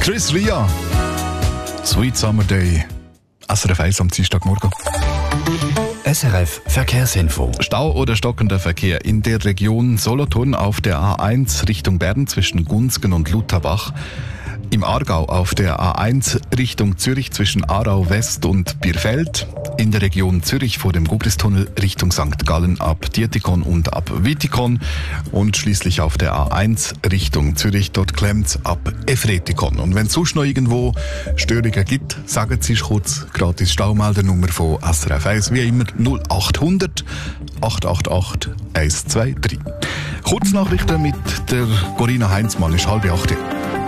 Chris Ria, Sweet Summer Day. SRF 1 am Dienstagmorgen. SRF Verkehrsinfo. Stau oder stockender Verkehr in der Region Solothurn auf der A1 Richtung Bern zwischen Gunzgen und Lutherbach. Im Aargau auf der A1 Richtung Zürich zwischen Aarau West und Bierfeld. In der Region Zürich vor dem Gubristunnel Richtung St. Gallen ab Dietikon und ab Wittikon. Und schließlich auf der A1 Richtung Zürich, dort klemmt ab Efretikon. Und wenn es sonst noch irgendwo Störungen gibt, sagen Sie kurz gratis Staumeldernummer von SRF 1, wie immer 0800 888 123. Kurznachrichten mit der Corinna Heinzmann, ist 7:30.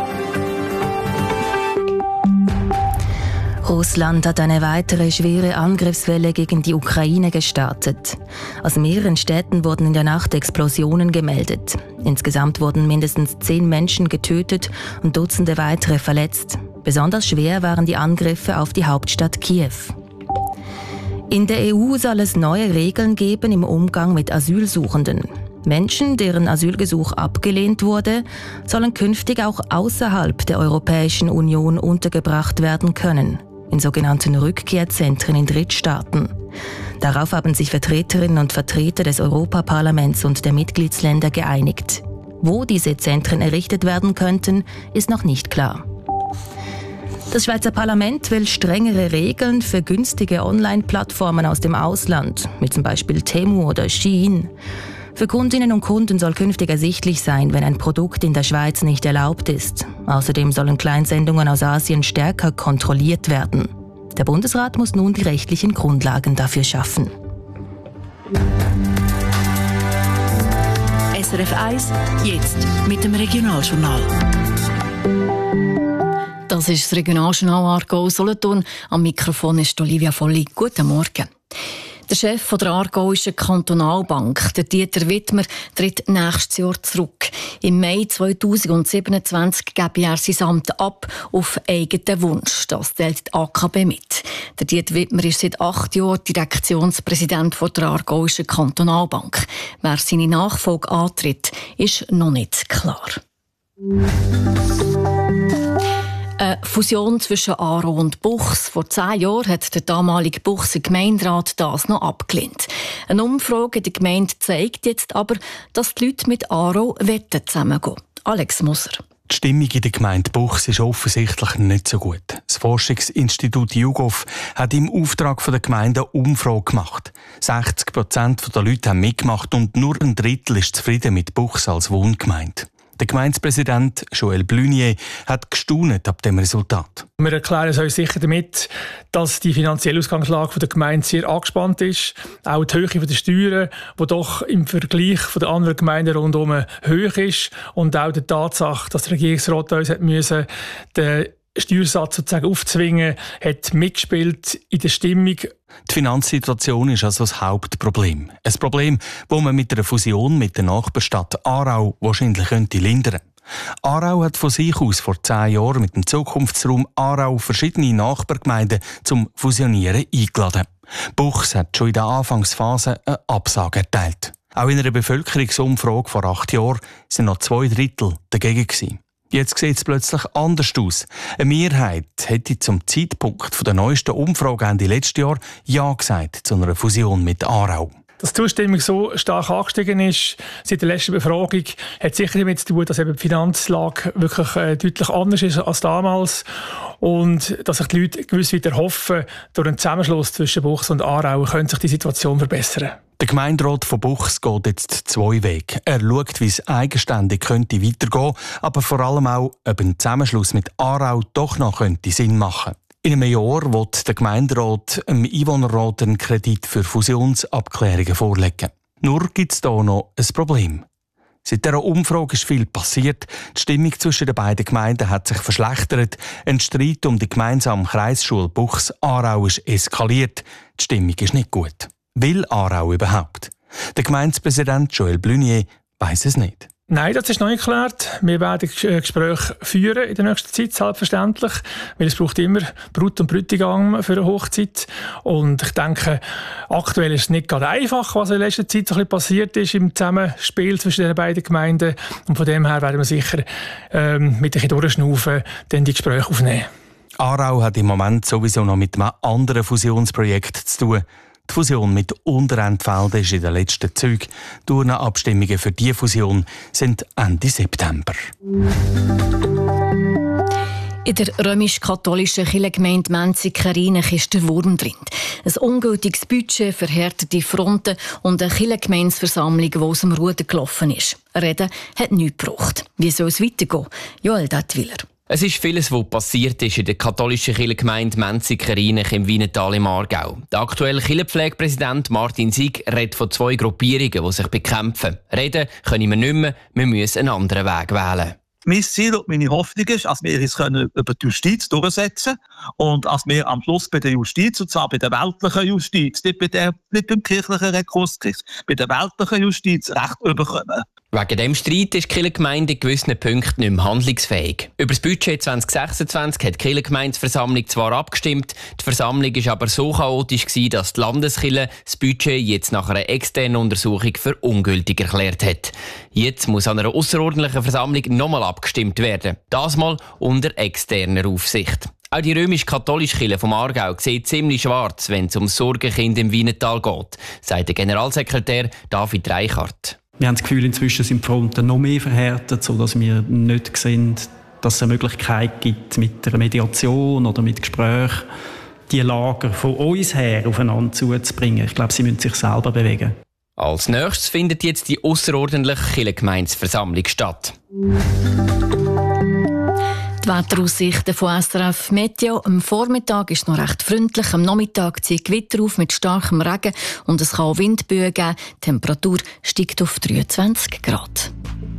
Russland hat eine weitere schwere Angriffswelle gegen die Ukraine gestartet. Aus mehreren Städten wurden in der Nacht Explosionen gemeldet. Insgesamt wurden mindestens 10 Menschen getötet und Dutzende weitere verletzt. Besonders schwer waren die Angriffe auf die Hauptstadt Kiew. In der EU soll es neue Regeln geben im Umgang mit Asylsuchenden. Menschen, deren Asylgesuch abgelehnt wurde, sollen künftig auch außerhalb der Europäischen Union untergebracht werden können, in sogenannten Rückkehrzentren in Drittstaaten. Darauf haben sich Vertreterinnen und Vertreter des Europaparlaments und der Mitgliedsländer geeinigt. Wo diese Zentren errichtet werden könnten, ist noch nicht klar. Das Schweizer Parlament will strengere Regeln für günstige Online-Plattformen aus dem Ausland, wie zum Beispiel Temu oder Shein. Für Kundinnen und Kunden soll künftig ersichtlich sein, wenn ein Produkt in der Schweiz nicht erlaubt ist. Außerdem sollen Kleinsendungen aus Asien stärker kontrolliert werden. Der Bundesrat muss nun die rechtlichen Grundlagen dafür schaffen. SRF 1, jetzt mit dem Regionaljournal. Das ist das Regionaljournal Aargau Solothurn. Am Mikrofon ist Olivia Volli. Guten Morgen. Der Chef der Aargauischen Kantonalbank, der Dieter Widmer, tritt nächstes Jahr zurück. Im Mai 2027 gebe er sein Amt ab, auf eigenen Wunsch. Das teilt die AKB mit. Der Dieter Widmer ist seit 8 Jahren Direktionspräsident der Aargauischen Kantonalbank. Wer seine Nachfolge antritt, ist noch nicht klar. Eine Fusion zwischen Aarau und Buchs. Vor 10 Jahren hat der damalige Buchser Gemeinderat das noch abgelehnt. Eine Umfrage in der Gemeinde zeigt jetzt aber, dass die Leute mit Aarau zusammengehen wollen. Alex Moser. Die Stimmung in der Gemeinde Buchs ist offensichtlich nicht so gut. Das Forschungsinstitut YouGov hat im Auftrag der Gemeinde eine Umfrage gemacht. 60% der Leute haben mitgemacht und nur ein Drittel ist zufrieden mit Buchs als Wohngemeinde. Der Gemeindepräsident Joël Blunier hat gestaunt ab dem Resultat. Wir erklären uns sicher damit, dass die finanzielle Ausgangslage der Gemeinde sehr angespannt ist. Auch die Höhe der Steuern, die doch im Vergleich von den anderen Gemeinden rundherum hoch ist. Und auch die Tatsache, dass der Regierungsrat uns den Steuersatz sozusagen aufzwingen, hat mitgespielt in der Stimmung. Die Finanzsituation ist also das Hauptproblem. Ein Problem, das man mit einer Fusion mit der Nachbarstadt Aarau wahrscheinlich lindern könnte. Aarau hat von sich aus vor 10 Jahren mit dem Zukunftsraum Aarau verschiedene Nachbargemeinden zum Fusionieren eingeladen. Buchs hat schon in der Anfangsphase eine Absage erteilt. Auch in einer Bevölkerungsumfrage vor 8 Jahren sind noch 2/3 dagegen gewesen. Jetzt sieht es plötzlich anders aus. Eine Mehrheit hätte zum Zeitpunkt der neuesten Umfrage Ende letztes Jahr Ja gesagt zu einer Fusion mit Aarau. Dass die Zustimmung so stark angestiegen ist seit der letzten Befragung, hat sicher damit zu tun, dass eben die Finanzlage wirklich deutlich anders ist als damals und dass sich die Leute gewiss wieder hoffen, durch einen Zusammenschluss zwischen Buchs und Aarau könnte sich die Situation verbessern. Der Gemeinderat von Buchs geht jetzt 2 Wege. Er schaut, wie es eigenständig könnte weitergehen, aber vor allem auch, ob ein Zusammenschluss mit Aarau doch noch Sinn machen könnte. In einem Jahr wird der Gemeinderat dem Einwohnerrat einen Kredit für Fusionsabklärungen vorlegen. Nur gibt es hier noch ein Problem. Seit dieser Umfrage ist viel passiert. Die Stimmung zwischen den beiden Gemeinden hat sich verschlechtert. Ein Streit um die gemeinsame Kreisschule Buchs-Aarau ist eskaliert. Die Stimmung ist nicht gut. Will Aarau überhaupt? Der Gemeindepräsident Joël Blunier weiss es nicht. Nein, das ist noch nicht geklärt. Wir werden Gespräche führen in der nächsten Zeit, selbstverständlich. Weil es braucht immer Brut und Bräutigam für eine Hochzeit. Und ich denke, aktuell ist es nicht gerade einfach, was in letzter Zeit so ein bisschen passiert ist im Zusammenspiel zwischen den beiden Gemeinden. Und von dem her werden wir sicher mit ein bisschen durchschnaufen, dann die Gespräche aufnehmen. Aarau hat im Moment sowieso noch mit einem anderen Fusionsprojekt zu tun. Die Fusion mit Unterentfelden ist in den letzten Zügen. Die Urnenabstimmungen für diese Fusion sind Ende September. In der römisch-katholischen Kirchengemeinde Menziken-Rheinich ist der Wurm drin. Ein ungültiges Budget, verhärtete Fronten und eine Kirchengemeinsversammlung, die aus dem Ruder gelaufen ist. Reden hat nichts gebracht. Wie soll es weitergehen? Joel Dettwiller. Es ist vieles, was passiert ist in der katholischen Kirchengemeinde Menziken-Rheinich im Wienertal im Aargau. Der aktuelle Kirchenpflegepräsident Martin Sieg redet von 2 Gruppierungen, die sich bekämpfen. Reden können wir nicht mehr, wir müssen einen anderen Weg wählen. Mein Ziel und meine Hoffnung ist, dass wir uns über die Justiz durchsetzen können und dass wir am Schluss bei der Justiz, und zwar bei der weltlichen Justiz, nicht beim kirchlichen Rekursgericht, bei der weltlichen Justiz Recht bekommen. Wegen dem Streit ist die Kirchengemeinde in gewissen Punkten nicht mehr handlungsfähig. Über das Budget 2026 hat die Kirchengemeindeversammlung zwar abgestimmt, die Versammlung war aber so chaotisch, dass die Landeskirche das Budget jetzt nach einer externen Untersuchung für ungültig erklärt hat. Jetzt muss an einer ausserordentlichen Versammlung nochmal abgestimmt werden. Das mal unter externer Aufsicht. Auch die römisch-katholische Kirche vom Aargau sieht ziemlich schwarz, wenn es um das Sorgenkind im Wienertal geht, sagt der Generalsekretär David Reichardt. Wir haben das Gefühl, inzwischen sind die Fronten noch mehr verhärtet, sodass wir nicht sehen, dass es eine Möglichkeit gibt, mit einer Mediation oder mit Gesprächen die Lager von uns her aufeinander zuzubringen. Ich glaube, sie müssen sich selber bewegen. Als nächstes findet jetzt die ausserordentliche Kirchengemeindeversammlung statt. Die Wetteraussichten von SRF Meteo. Am Vormittag ist es noch recht freundlich. Am Nachmittag zieht Gewitter auf mit starkem Regen und es kann auch Windböen geben. Die Temperatur steigt auf 23 Grad.